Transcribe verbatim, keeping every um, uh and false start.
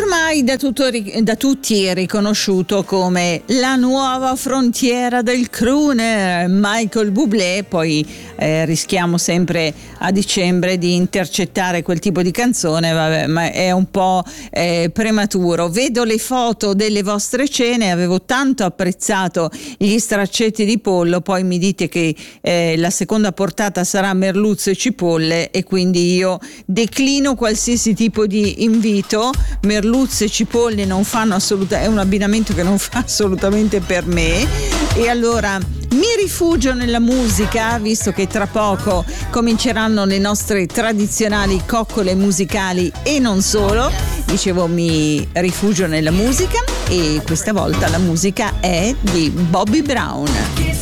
Ormai da, tutto, da tutti è riconosciuto come la nuova frontiera del crooner, Michael Bublé. Poi eh, rischiamo sempre a dicembre di intercettare quel tipo di canzone, vabbè, ma è un po' eh, prematuro. Vedo le foto delle vostre cene, avevo tanto apprezzato gli straccetti di pollo, poi mi dite che eh, la seconda portata sarà merluzzo e cipolle, e quindi io declino qualsiasi tipo di invito. Merluzzo e cipolle non fanno assolutamente, è un abbinamento che non fa assolutamente per me. E allora mi rifugio nella musica, visto che tra poco cominceranno le nostre tradizionali coccole musicali e non solo. Dicevo, mi rifugio nella musica, e questa volta la musica è di Bobby Brown.